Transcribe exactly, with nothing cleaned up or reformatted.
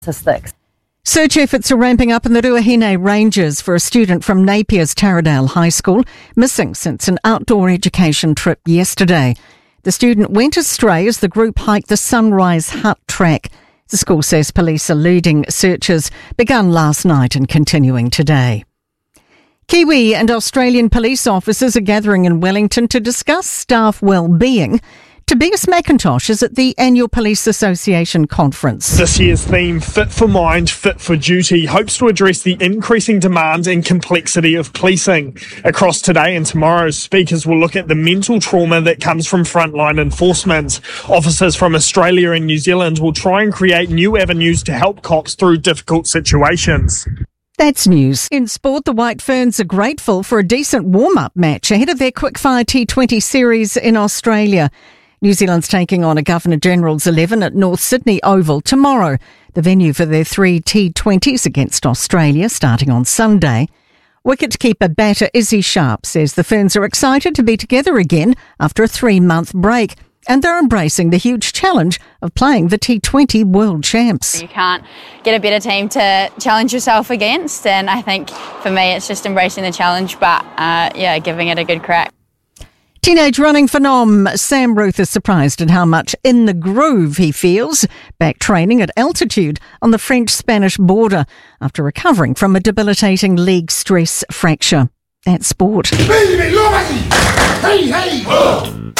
statistics. Search efforts are ramping up in the Ruahine Ranges for a student from Napier's Taradale High School, missing since an outdoor education trip yesterday. The student went astray as the group hiked the Sunrise Hut track. The school says police are leading searches begun last night and continuing today. Kiwi and Australian police officers are gathering in Wellington to discuss staff well-being. Tobias McIntosh is at the annual Police Association conference. This year's theme, Fit for Mind, Fit for Duty, hopes to address the increasing demand and complexity of policing. Across today and tomorrow, speakers will look at the mental trauma that comes from frontline enforcement. Officers from Australia and New Zealand will try and create new avenues to help cops through difficult situations. That's news. In sport, the White Ferns are grateful for a decent warm-up match ahead of their Quickfire T twenty series in Australia. New Zealand's taking on a Governor-General's eleven at North Sydney Oval tomorrow, the venue for their three T twenties against Australia starting on Sunday. Wicket-keeper batter Izzy Sharp says the Ferns are excited to be together again after a three-month break, and they're embracing the huge challenge of playing the T twenty World Champs. You can't get a better team to challenge yourself against, and I think for me it's just embracing the challenge, but uh, yeah, giving it a good crack. Teenage running phenom Sam Ruth is surprised at how much in the groove he feels back training at altitude on the French-Spanish border after recovering from a debilitating leg stress fracture. That's sport. Hey, hey, oh.